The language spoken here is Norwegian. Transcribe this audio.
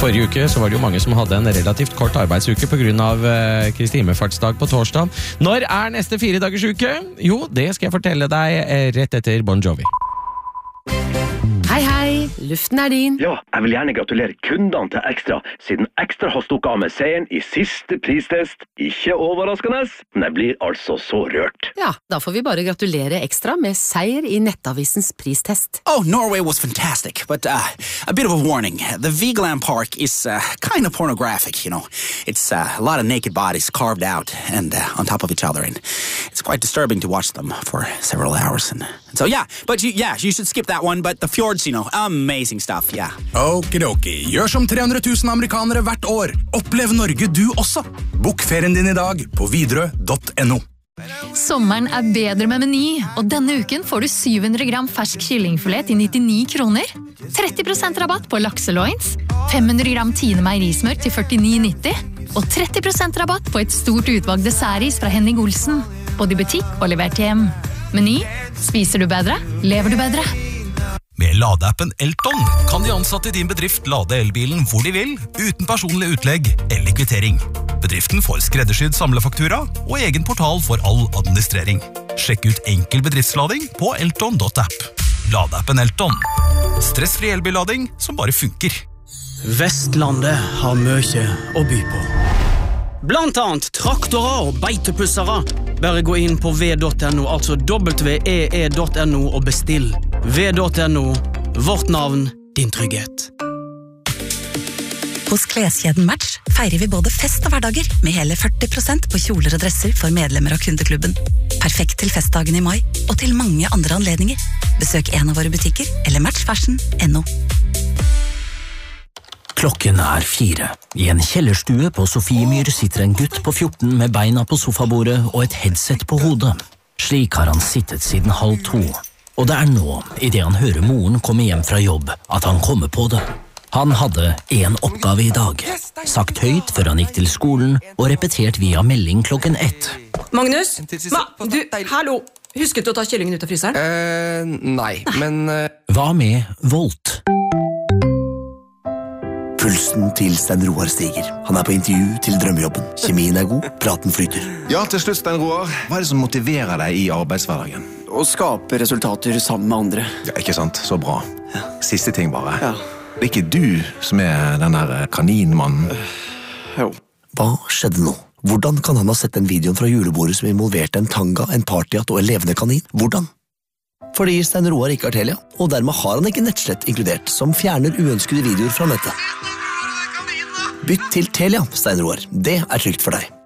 Forrige uke så var det jo mange som hadde en relativt kort arbeidsuke på grunn av Kristi himmelfartsdag på torsdag. Når neste 4 dagers uke? Jo, det skal jeg fortelle deg rett etter Bon Jovi. Hei, luften din. Ja, jeg vil gjerne gratulere kundene til Extra, siden Extra har stukket av med seieren i siste pristest. Ikke overraskende, men jeg blir altså så rørt. Ja, da får vi bare gratulere Extra med seier i Nettavisens pristest. Oh, Norway was fantastic, but a bit of a warning. The Vigeland Park is kind of pornographic, you know. It's a lot of naked bodies carved out and on top of each other, and it's quite disturbing to watch them for several hours. And so, yeah, but you should skip that one, but the fjords, you know, amazing stuff, yeah. Okidoki, gjør som 300 000 amerikanere hvert år. Opplev Norge du også. Bok ferien din i dag på Widerøe.no. Sommeren bedre med Meny, og denne uken får du 700 gram fersk kyllingfilet til 99 kroner, 30% rabatt på lakseloins, 500 gram Tine meierismør til 49,90 og 30% rabatt på et stort utvalg dessertis fra Henning Olsen, både i butikk og levert hjem. Meny, spiser du bedre, lever du bedre. Med ladeappen Elton kan de ansatte i din bedrift lade elbilen hvor de vil, uten personlig utlegg eller kvittering. Bedriften får skreddersydd samlefaktura og egen portal for all administrering. Sjekk ut enkel bedriftslading på elton.app. Ladeappen Elton. Stressfri elbillading som bare funker. Vestlandet har mye å by på. Blant annet traktorer og beitepussere. Bare gå inn på v.no, altså www.ee.no og bestill. v.no, vårt navn, din trygghet. Hos kleskjeden Match feirer vi både fest og hverdager med hele 40% på kjoler og dresser for medlemmer av kundeklubben. Perfekt til festdagen i mai og til mange andre anledninger. Besøk en av våre butikker eller matchfashion.no. Klokken 4. I en kjellerstue på Sofiemyr sitter en gutt på 14 med beina på sofabordet og et headset på hodet. Slik har han sittet siden 1:30. Og det nå, i det han hører moren komme hjem fra jobb, at han kommer på det. Han hadde en oppgave i dag. Sagt høyt før han gikk til skolen og repetert via melding klokken 1. Magnus? Hallo! Husket du å ta kyllingen ut av fryseren? Nei, men... Hva med Volt? Pulsen til Stein Roar stiger. Han på intervju til drømmejobben. Kjemien god, praten flyter. Ja, til slutt, Stein Roar. Hva det som motiverer deg i arbeidshverdagen? Å skape resultater sammen med andre. Ja, ikke sant? Så bra. Ja. Siste ting bare. Ja. Det ikke du som den der kaninmannen? Jo. Hva skjedde nå? Hvordan kan han ha sett den videoen fra julebordet som involverte en tanga, en partyhatt og en levende kanin? Hvordan? Fordi Stein Roar ikke har Telia, og dermed har han ikke nettslett inkludert, som fjerner uønskede videoer fra nettet. Bytt til Telia, Stein Roar. Det trygt for deg.